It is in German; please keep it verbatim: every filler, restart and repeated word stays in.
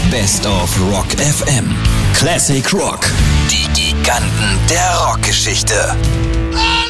Best of Rock F M. Classic Rock. Die Giganten der Rockgeschichte.